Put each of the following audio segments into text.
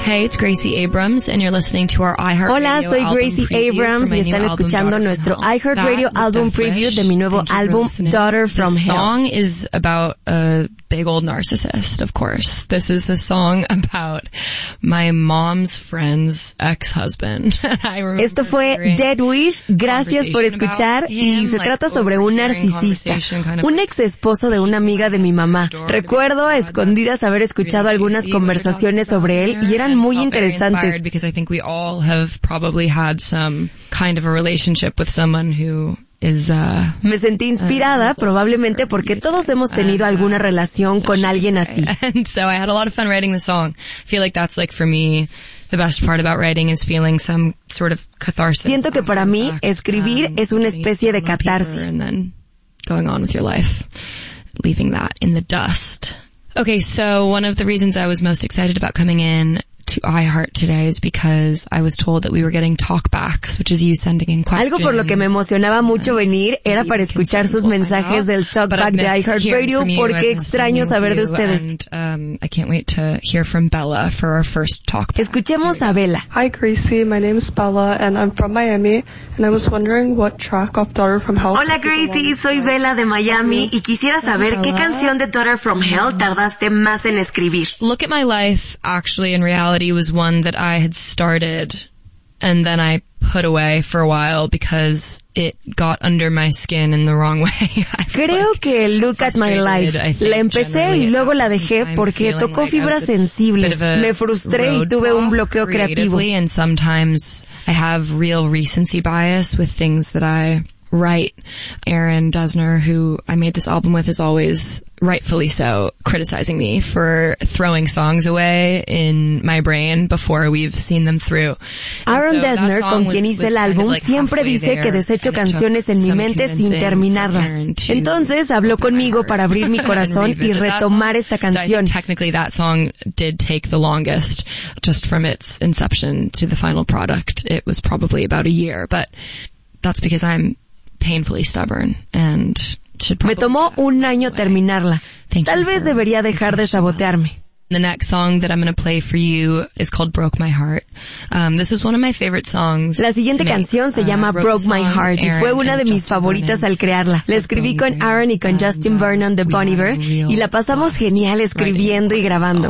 Hey, it's Gracie Abrams, and you're listening to our iHeartRadio. Hola, soy Gracie Abrams y están escuchando nuestro iHeartRadio album preview de mi nuevo álbum Daughter from Hell. The song is about a big old narcissist, of course. This is a song about my mom's friend's ex-husband. Esto fue Dead Wish, gracias por escuchar, y se trata sobre un narcisista, un ex esposo de una amiga de mi mamá. Recuerdo a escondidas haber escuchado algunas conversaciones sobre él y eran muy interesantes. Because I think we all have probably had some kind of a relationship with someone who is Me sentí inspirada, probablemente porque todos hemos tenido alguna relación con alguien así. And so I had a lot of fun writing the song. I feel like that's like for me the best part about writing is feeling some sort of catharsis. Siento que para mí escribir es una especie de catarsis. And then going on with your life, leaving that in the dust. Okay, so one of the reasons I was most excited about coming in to iHeart today is because I was told that we were getting talkbacks, which is you sending in questions. Algo por lo que me emocionaba mucho venir era para escuchar sus mensajes del talkback de iHeartRadio, porque extraño saber de ustedes. And, I can't wait to hear from Bella for our first talkback. Escuchemos a Bella. Hi Gracie, my name is Bella and I'm from Miami, and I was wondering what track of Daughter from Hell. Hola Gracie, soy Bella de Miami y quisiera saber qué canción de Daughter from Hell tardaste más en escribir. Look at My Life, actually, in reality, was one that I had started and then I put away for a while because it got under my skin in the wrong way. Creo que Look at My Life la empecé y luego la dejé porque tocó fibras sensibles. Me frustré y tuve un bloqueo creativo. And sometimes I have real recency bias with things that I write. Aaron Dessner, who I made this album with, is always, rightfully so, criticizing me for throwing songs away in my brain before we've seen them through. Aaron Dessner, con quien hice el álbum, siempre dice que desecho canciones en mi mente sin terminarlas. Entonces habló conmigo para abrir mi corazón y retomar esta canción. So technically that song did take the longest, just from its inception to the final product. It was probably about a year, but that's because I'm painfully stubborn and should probably... Me tomó un año terminarla. Tal vez debería dejar de sabotearme. The next song that I'm going to play for you is called Broke My Heart. This was one of my favorite songs. La siguiente canción se llama Broke My Heart y fue una de mis favoritas al crearla. La escribí con Aaron y con Justin Vernon de Bon Iver y la pasamos genial escribiendo y grabando.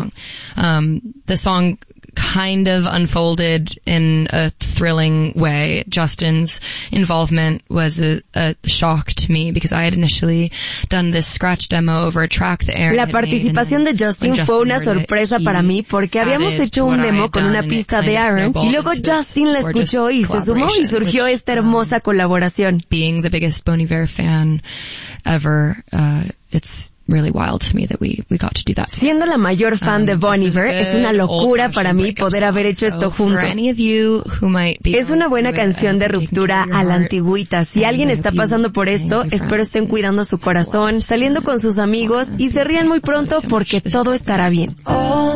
The song kind of unfolded in a thrilling way. Justin's involvement was a shock to me because I had initially done this scratch demo over a track that Aaron La had participación made, de Justin fue una sorpresa para mí porque habíamos hecho un demo con una pista de Aaron y luego Justin la escuchó y se sumó y surgió esta hermosa colaboración. Being the biggest Bon Iver fan ever, it's really wild to me that we got to do that together. Siendo la mayor fan de Bon Iver, es una locura para mí poder haber hecho esto juntos. Es una buena canción de ruptura a la antigüita. Si alguien está pasando por esto, espero estén cuidando su corazón, saliendo con sus amigos y se rían muy pronto porque todo estará bien.